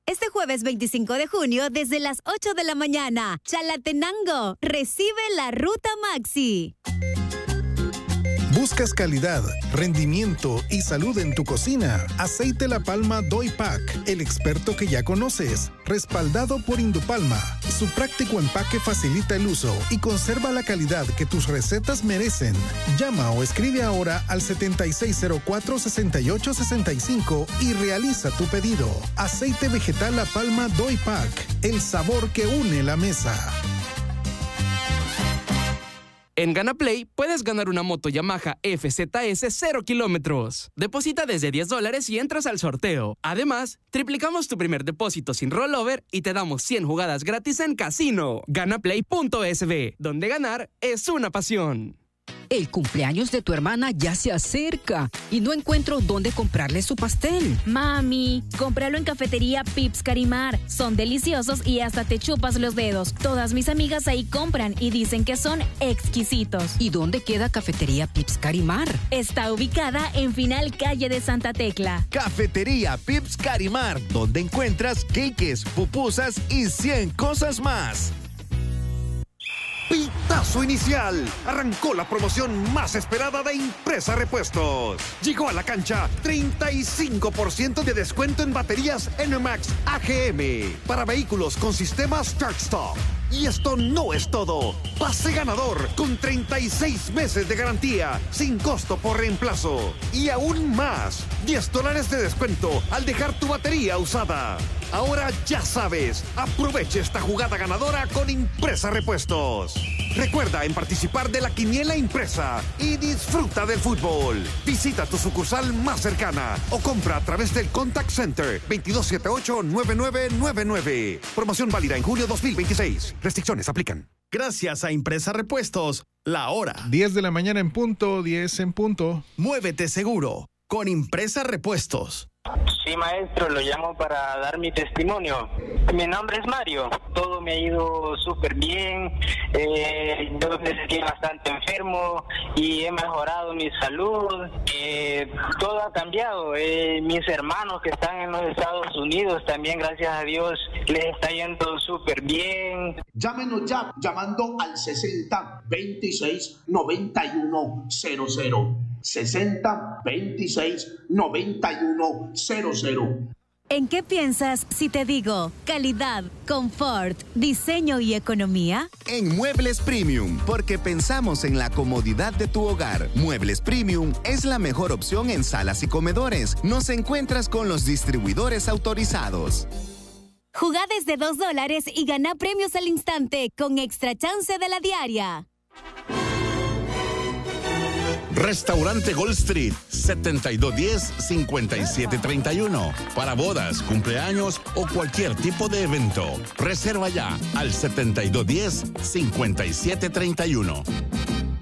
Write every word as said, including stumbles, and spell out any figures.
Este jueves veinticinco de junio desde las ocho de la mañana. Chalatenango, recibe la Ruta Maxi. ¿Buscas calidad, rendimiento y salud en tu cocina? Aceite La Palma Doypac, el experto que ya conoces, respaldado por Indupalma. Su práctico empaque facilita el uso y conserva la calidad que tus recetas merecen. Llama o escribe ahora al setenta y seis cero cuatro, sesenta y ocho sesenta y cinco y realiza tu pedido. Aceite vegetal La Palma Doypac, el sabor que une la mesa. En GanaPlay puedes ganar una moto Yamaha F Z S cero kilómetros. Deposita desde diez dólares y entras al sorteo. Además, triplicamos tu primer depósito sin rollover y te damos cien jugadas gratis en casino. Ganaplay punto es be, donde ganar es una pasión. El cumpleaños de tu hermana ya se acerca y no encuentro dónde comprarle su pastel. Mami, cómpralo en Cafetería Pips Carimar. Son deliciosos y hasta te chupas los dedos. Todas mis amigas ahí compran y dicen que son exquisitos. ¿Y dónde queda Cafetería Pips Carimar? Está ubicada en Final Calle de Santa Tecla. Cafetería Pips Carimar, donde encuentras cakes, pupusas y cien cosas más. Pitazo inicial. Arrancó la promoción más esperada de Impresa Repuestos. Llegó a la cancha treinta y cinco por ciento de descuento en baterías N MAX A G M para vehículos con sistema Start Stop. Y esto no es todo. Pase ganador con treinta y seis meses de garantía sin costo por reemplazo. Y aún más, diez dólares de descuento al dejar tu batería usada. Ahora ya sabes, aproveche esta jugada ganadora con Impresa Repuestos. Recuerda en participar de la quiniela impresa y disfruta del fútbol. Visita tu sucursal más cercana o compra a través del Contact Center veintidós setenta y ocho, noventa y nueve noventa y nueve. Promoción válida en julio dos mil veintiséis. Restricciones aplican. Gracias a Impresa Repuestos, la hora. diez de la mañana en punto, diez en punto. Muévete seguro con Impresa Repuestos. Sí, maestro, lo llamo para dar mi testimonio. Mi nombre es Mario. Todo me ha ido súper bien. Eh, yo me sentí bastante enfermo y he mejorado mi salud. Eh, todo ha cambiado. Eh, mis hermanos que están en los Estados Unidos también, gracias a Dios, les está yendo súper bien. Llámenos ya, llamando al sesenta, veintiséis, noventa y uno, cero cero. sesenta, veintiséis, noventa y uno, cero cero. ¿En qué piensas si te digo calidad, confort, diseño y economía? En Muebles Premium, porque pensamos en la comodidad de tu hogar. Muebles Premium es la mejor opción en salas y comedores. Nos encuentras con los distribuidores autorizados. Jugá desde dos dólares y gana premios al instante con extra chance de la diaria. Restaurante Gold Street, setenta y dos diez, cincuenta y siete treinta y uno. Para bodas, cumpleaños o cualquier tipo de evento. Reserva ya al setenta y dos diez, cincuenta y siete treinta y uno.